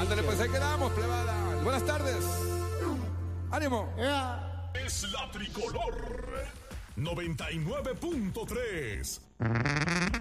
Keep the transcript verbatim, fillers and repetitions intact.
Ándale, pues ahí quedamos, plebada. Buenas tardes. Ánimo. Yeah. Es la tricolor noventa y nueve punto tres.